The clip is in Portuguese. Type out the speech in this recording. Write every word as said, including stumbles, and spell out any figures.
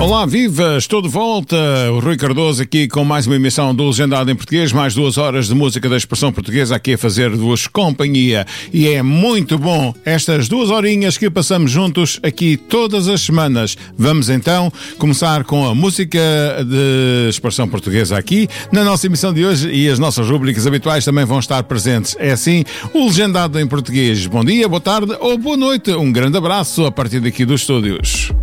Olá, viva! Estou de volta. O Rui Cardoso aqui com mais uma emissão do Legendado em Português, mais duas horas de música da expressão portuguesa aqui a fazer-vos companhia. E é muito bom estas duas horinhas que passamos juntos aqui todas as semanas. Vamos então começar com a música de expressão portuguesa aqui na nossa emissão de hoje, e as nossas rubricas habituais também vão estar presentes. É assim, o Legendado em Português. Bom dia, boa tarde ou boa noite. Um grande abraço a partir daqui dos estúdios.